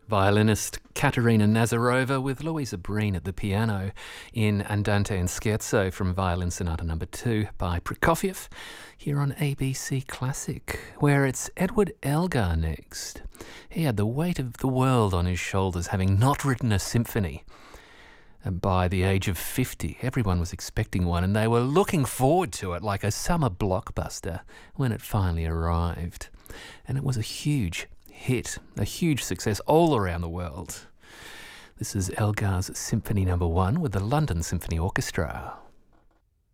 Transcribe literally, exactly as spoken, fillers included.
Violinist Katerina Nazarova with Louisa Breen at the piano in Andante and Scherzo from Violin Sonata number two by Prokofiev here on A B C Classic, where it's Edward Elgar next. He had the weight of the world on his shoulders, having not written a symphony. And by the age of fifty, everyone was expecting one, and they were looking forward to it like a summer blockbuster when it finally arrived. And it was a huge hit, a huge success all around the world. This is Elgar's Symphony Number One with the London Symphony Orchestra.